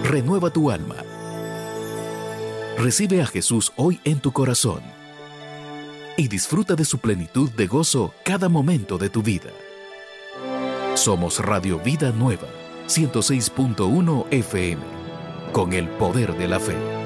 renueva tu alma. Recibe a Jesús hoy en tu corazón y disfruta de su plenitud de gozo cada momento de tu vida. Somos Radio Vida Nueva, 106.1 FM, con el poder de la fe.